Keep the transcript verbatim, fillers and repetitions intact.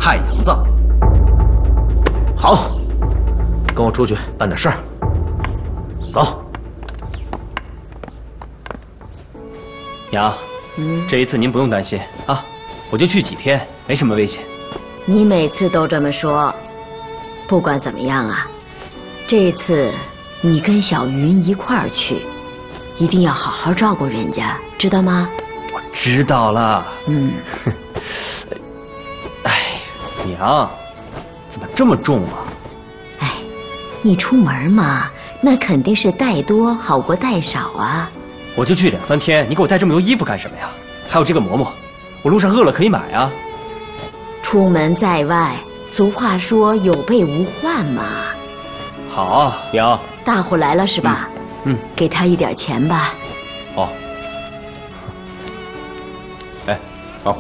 太阳葬。好，跟我出去办点事儿。走。 娘，嗯，这一次您不用担心啊，我就去几天，没什么危险。 你每次都这么说，不管怎么样啊，这一次你跟小云一块儿去，一定要好好照顾人家，知道吗？ 我知道了。 嗯。 哎，娘，怎么这么重啊？ 哎，你出门嘛，那肯定是带多好过带少啊。 我就去两三天，你给我带这么多衣服干什么呀？还有这个馍馍，我路上饿了可以买啊。 出门在外，俗话说有备无患嘛。 好，娘。 大伙来了是吧？ 嗯，嗯， 给他一点钱吧。 哦。